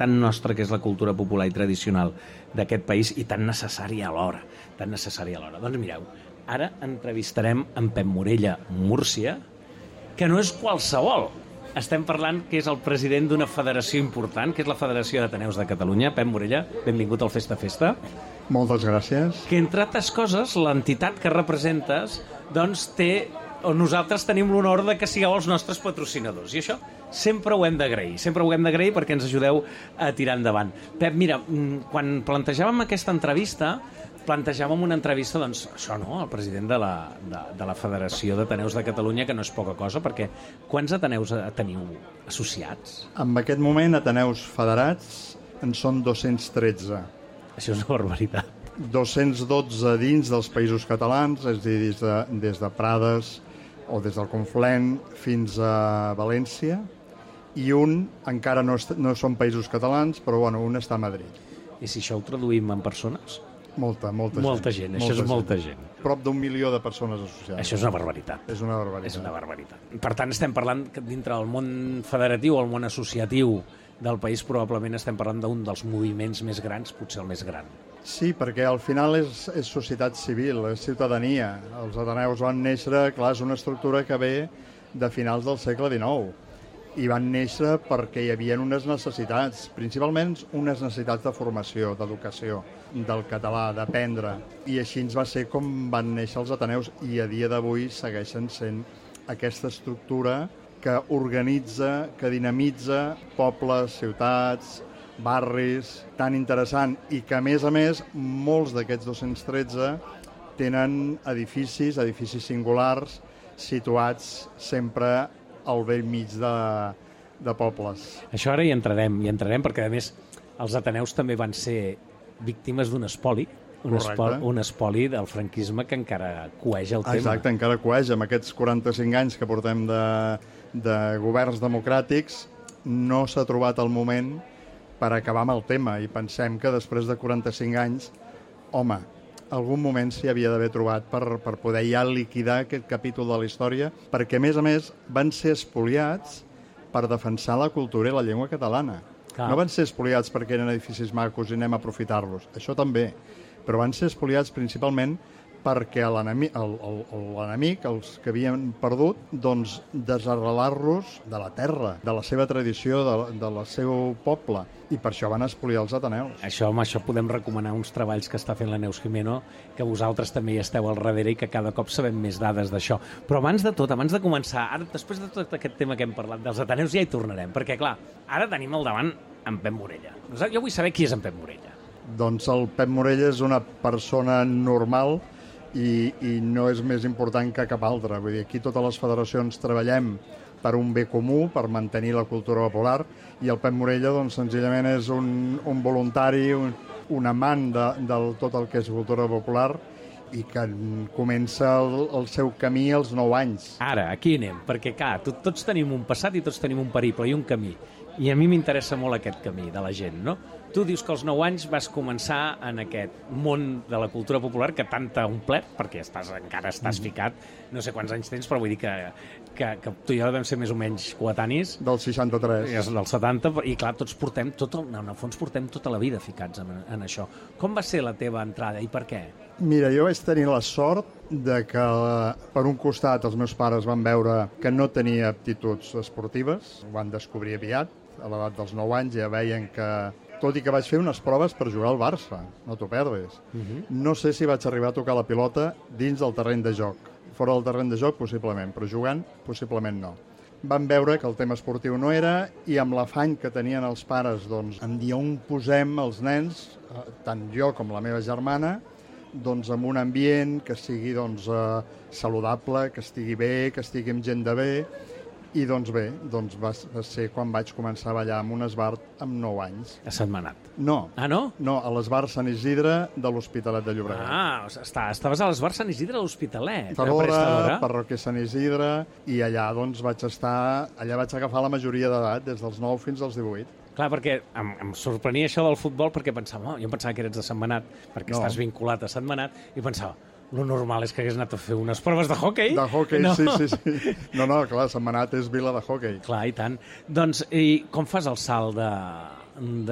tan nostra que és la cultura popular i tradicional d'aquest país i tan necessària alhora. Doncs mireu, ara entrevistarem en Pep Morella Múrcia, que no és qualsevol. Estem parlant que és el president d'una federació important, que és la Federació d'Ateneus de Catalunya. Pep Morella, benvingut al Festa Festa. Moltes gràcies. Que, entre altres coses, l'entitat que representes, doncs, nosaltres tenim l'honor de que sigueu els nostres patrocinadors. I això sempre ho hem d'agrair, perquè ens ajudeu a tirar endavant. Pep, mira, quan plantejàvem aquesta entrevista, doncs, això, no?, el president de la Federació d'Ateneus de Catalunya, que no és poca cosa, perquè quants Ateneus teniu associats? En aquest moment, Ateneus federats en són 213. Això és una barbaritat. 212 dins dels països catalans, és a dir, des de Prades o des del Conflent fins a València, i un encara no són països catalans, però bueno, un està a Madrid. I si això ho traduïm en persones? Molta gent. Això és molta gent. Prop d'1 milió de persones associades. Això és una barbaritat. És una barbaritat. Per tant, estem parlant que dintre del món federatiu o el món associatiu del país probablement estem parlant d'un dels moviments més grans, potser el més gran. Sí, perquè al final és societat civil, és ciutadania. Els Ateneus van néixer, clar, és una estructura que ve de finals del segle XIX. I van néixer perquè hi havia unes necessitats, principalment unes necessitats de formació, d'educació, del català, d'aprendre. I així va ser com van néixer els Ateneus i a dia d'avui segueixen sent aquesta estructura que organitza, que dinamitza pobles, ciutats, barris, tan interessant i que, a més, molts d'aquests 213 tenen edificis singulars, situats sempre al vell mig de pobles. Això ara hi entrarem, perquè, a més, els Ateneus també van ser víctimes d'un espoli, un espoli del franquisme que encara cueja el tema. Exacte, encara cueja. Amb aquests 45 anys que portem de governs democràtics, no s'ha trobat el moment per acabar amb el tema, i pensem que després de 45 anys, home, algun moment s'hi havia d'haver trobat per poder ja liquidar aquest capítol de la història, perquè, a més, van ser espoliats per defensar la cultura i la llengua catalana. Clar. No van ser espoliats perquè eren edificis macos i anem a aprofitar-los, això també, però van ser espoliats principalment perquè l'enemic, els que havien perdut, doncs desarrelar-los de la terra, de la seva tradició, del seu poble, i per això van espoliar els Ateneus. Això podem recomanar uns treballs que està fent la Neus Gimeno, que vosaltres també hi esteu al darrere i que cada cop sabem més dades d'això. Però abans de començar, ara, després de tot aquest tema que hem parlat dels Ateneus, ja hi tornarem, perquè, clar, ara tenim al davant en Pep Morella. Jo vull saber qui és en Pep Morella. Doncs el Pep Morella és una persona normal i no és més important que cap altra. Vull dir, aquí totes les federacions treballem per un bé comú, per mantenir la cultura popular, i el Pep Morella, doncs, senzillament és un voluntari, un amant de tot el que és cultura popular, i que comença el seu camí als 9 anys. Ara, aquí anem, perquè, clar, tots tenim un passat i tots tenim un periple i un camí. I a mi m'interessa molt aquest camí de la gent, no? Tu dius que als 9 anys vas començar en aquest món de la cultura popular que tant t'ha omplert, perquè encara estàs ficat, no sé quants anys tens, però vull dir que tu i jo devem ser més o menys coetanis. Del 63. És del 70, i clar, tots portem, en el fons portem tota la vida ficats en això. Com va ser la teva entrada i per què? Mira, jo vaig tenir la sort de que, per un costat, els meus pares van veure que no tenia aptituds esportives, ho van descobrir aviat, a l'edat dels 9 anys ja veien que, tot i que vaig fer unes proves per jugar al Barça, no t'ho perdis. No sé si vaig arribar a tocar la pilota dins del terreny de joc. Fora del terreny de joc, possiblement, però jugant, possiblement no. Van veure que el tema esportiu no era, i amb l'afany que tenien els pares, doncs, en dir on posem els nens, tant jo com la meva germana, doncs en un ambient que sigui saludable, que estigui bé, que estigui amb gent de bé. I doncs bé, va ser quan vaig començar a ballar amb un esbart amb 9 anys. A Sentmenat? No. Ah, no? No, a l'Esbart Sant Isidre de l'Hospitalet de Llobregat. Ah, estaves a l'Esbart Sant Isidre de l'Hospitalet. Fedora, parròquia Sant Isidre, i allà doncs vaig agafar la majoria d'edat, des dels 9 fins als 18. Clar, perquè em sorprenia això del futbol, perquè pensava, jo pensava que eres de Sentmenat, perquè estàs vinculat a Sentmenat, i pensava, lo normal és que hagués anat a fer unes proves de hoquei. De hoquei, no. Sí. No, clar, Sentmenat és vila de hoquei. Clar, i tant. Doncs, i com fas el salt de